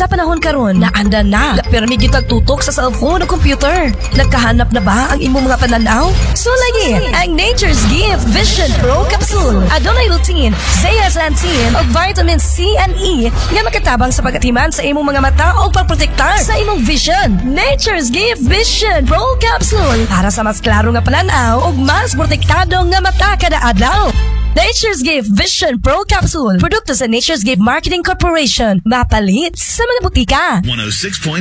Sa panahon karon na anda na, pero may gitag tutok sa cellphone o computer. Nagkahanap na ba ang imong mga pananaw? So lagi, ang Nature's Gift Vision Pro Capsule. Adunay lutein, zeaxanthin o vitamin C and E nga makatabang sa pagatiman sa imong mga mata o pagprotektar sa imong vision. Nature's Gift Vision Pro Capsule para sa mas klaro nga pananaw o mas protektado nga mata kada adlaw. Nature's Gift Vision Pro Capsule. Produkto sa Nature's Gift Marketing Corporation. Mapalit sa mga butika. 106.7